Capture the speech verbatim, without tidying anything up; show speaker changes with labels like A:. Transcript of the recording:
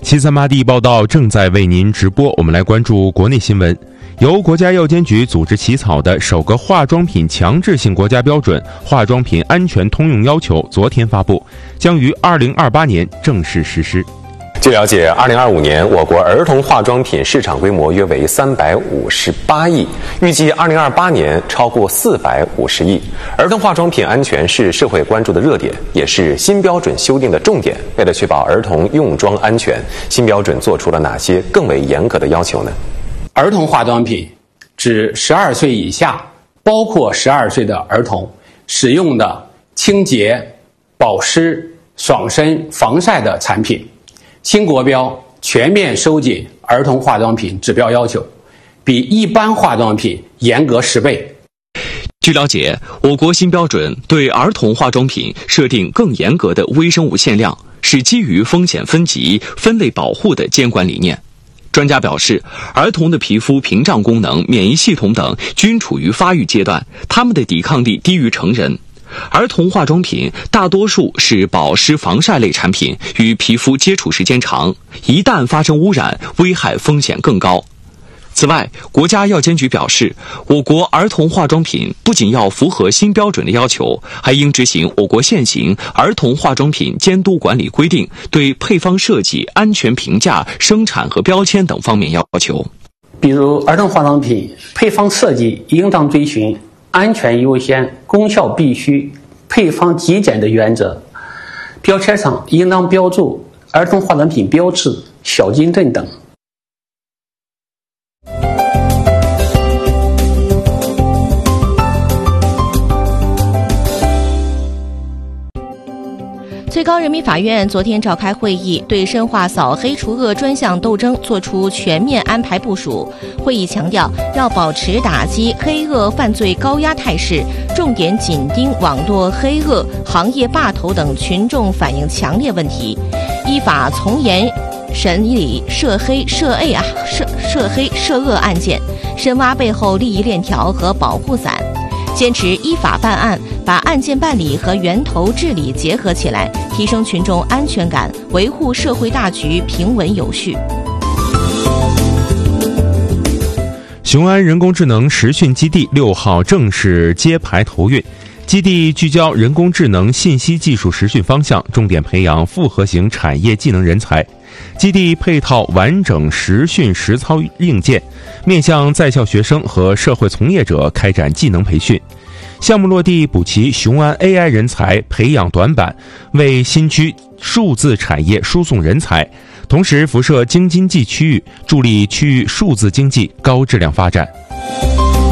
A: 七三八 D 报道正在为您直播，我们来关注国内新闻。由国家药监局组织起草的首个化妆品强制性国家标准《化妆品安全通用要求》昨天发布，将于二零二八年正式实施。
B: 据了解，二零二五年我国儿童化妆品市场规模约为三百五十八亿，预计二零二八年超过四百五十亿。儿童化妆品安全是社会关注的热点，也是新标准修订的重点。为了确保儿童用妆安全，新标准做出了哪些更为严格的要求呢？
C: 儿童化妆品指十二岁以下，包括十二岁的儿童使用的清洁、保湿、爽身、防晒的产品。新国标全面收紧儿童化妆品指标要求，比一般化妆品严格十倍。
D: 据了解，我国新标准对儿童化妆品设定更严格的微生物限量，是基于风险分级、分类保护的监管理念。专家表示，儿童的皮肤屏障功能、免疫系统等均处于发育阶段，他们的抵抗力低于成人。儿童化妆品大多数是保湿防晒类产品，与皮肤接触时间长，一旦发生污染，危害风险更高。此外，国家药监局表示，我国儿童化妆品不仅要符合新标准的要求，还应执行我国现行儿童化妆品监督管理规定，对配方设计、安全评价、生产和标签等方面要求。
C: 比如，儿童化妆品配方设计应当遵循安全优先、功效必须、配方极简的原则，标签上应当标注儿童化妆品标志、小金镇等。
E: 最高人民法院昨天召开会议，对深化扫黑除恶专项斗争作出全面安排部署。会议强调，要保持打击黑恶犯罪高压态势，重点紧盯网络黑恶、行业霸头等群众反映强烈问题，依法从严审理涉黑涉 A 啊涉涉黑涉恶案件，深挖背后利益链条和保护伞。坚持依法办案，把案件办理和源头治理结合起来，提升群众安全感，维护社会大局平稳有序。
A: 雄安人工智能实训基地六号正式揭牌投运，基地聚焦人工智能信息技术实训方向，重点培养复合型产业技能人才。基地配套完整实训实操硬件，面向在校学生和社会从业者开展技能培训。项目落地补齐雄安 A I 人才培养短板，为新区数字产业输送人才，同时辐射京津冀区域，助力区域数字经济高质量发展。